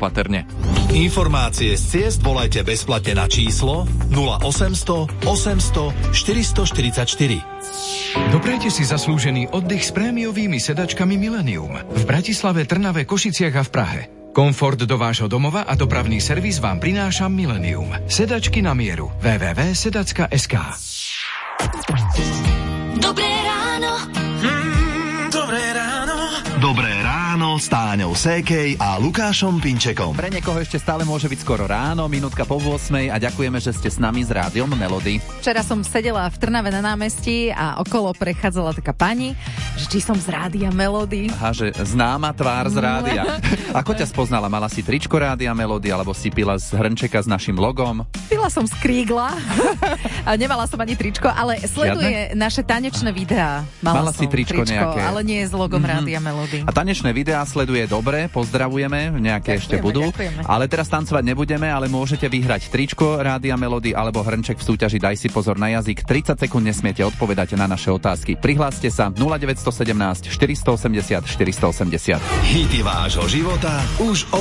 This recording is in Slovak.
opatrne. Informácie z ciest volajte bezplatne na číslo 0800 800 444. Doprajte si zaslúžený oddych s prémiovými sedačkami Millennium v Bratislave, Trnave, Košiciach a v Prahe. Komfort do vášho domova a dopravný servis vám prináša Millennium. Sedačky na mieru. www.sedacka.sk. Dobré ráno. Dobré ráno. Dobré ráno s Táňou Sékej a Lukášom Pinčekom. Pre niekoho ešte stále môže byť skoro ráno, minútka po 8 a ďakujeme, že ste s nami z Rádiom Melody. Včera som sedela v Trnave na námestí a okolo prechádzala taká pani, že či som z Rádia Melody. Aha, že známa tvár z rádia. Ako ťa spoznala? Mala si tričko Rádia Melody alebo si pila z hrnčeka s našim logom? Pila som z krígla. A nemala som ani tričko, ale sleduje naše tanečné videá. Mala si tričko nejaké. Ale nie s logom Rádia Melody. A tanečné videá sleduje dobre, pozdravujeme, nejaké ešte budú. Ďakujeme. Ale teraz tancovať nebudeme, ale môžete vyhrať tričko Rádia Melody alebo hrnček v súťaži Daj si pozor na jazyk. 30 sekúnd nesmiete odpovedať na naše otázky. Prihláste sa 0917 480 480. Hity vášho života už